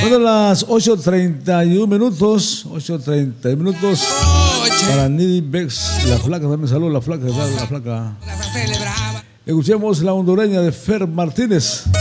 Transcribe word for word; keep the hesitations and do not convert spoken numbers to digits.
Cuando las ocho treinta y uno minutos, ocho treinta minutos, para Nidi Bex, la flaca, también saludos, la flaca, la, la flaca. Escuchemos la hondureña de Fer Martínez.